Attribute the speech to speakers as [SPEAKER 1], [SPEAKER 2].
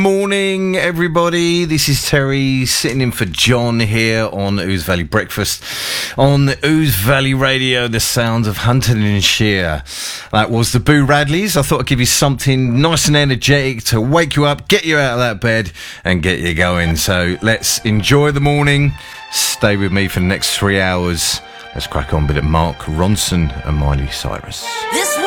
[SPEAKER 1] Morning, everybody. This is Terry sitting in for John here on Ouse Valley Breakfast on Ouse Valley Radio, the sounds of Huntingdonshire. That was the Boo Radleys. I thought I'd give you something nice and energetic to wake you up, get you out of that bed and get you going. So let's enjoy the morning. Stay with me for the next 3 hours. Let's crack on with it. Mark Ronson and Miley Cyrus.
[SPEAKER 2] This